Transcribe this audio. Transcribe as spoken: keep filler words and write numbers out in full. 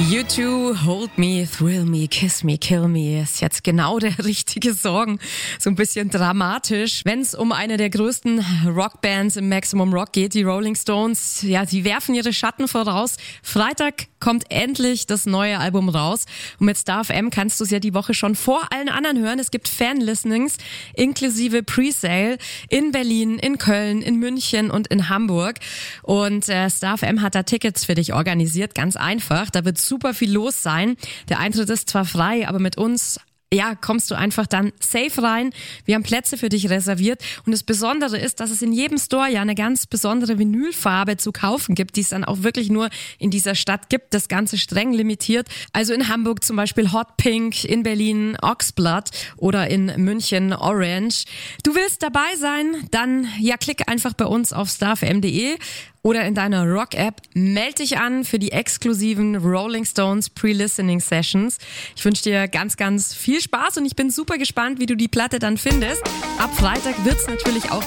You two, hold me, thrill me, kiss me, kill me ist jetzt genau der richtige Song. So ein bisschen dramatisch. Wenn es um eine der größten Rockbands im Maximum Rock geht, die Rolling Stones, ja, sie werfen ihre Schatten voraus. Freitag kommt endlich das neue Album raus. Und mit Star F M kannst du es ja die Woche schon vor allen anderen hören. Es gibt Fan-Listenings inklusive Presale in Berlin, in Köln, in München und in Hamburg. Und äh, Star F M hat da Tickets für dich organisiert, ganz einfach. Da wird super viel los sein. Der Eintritt ist zwar frei, aber mit uns ja, kommst du einfach dann safe rein. Wir haben Plätze für dich reserviert. Und das Besondere ist, dass es in jedem Store ja eine ganz besondere Vinylfarbe zu kaufen gibt, die es dann auch wirklich nur in dieser Stadt gibt. Das Ganze streng limitiert. Also in Hamburg zum Beispiel Hot Pink, in Berlin Oxblood oder in München Orange. Du willst dabei sein? Dann ja, klick einfach bei uns auf starfm punkt de oder in deiner Rock-App. Meld dich an für die exklusiven Rolling Stones Pre-Listening Sessions. Ich wünsche dir ganz, ganz viel Spaß und ich bin super gespannt, wie du die Platte dann findest. Ab Freitag wird's natürlich auch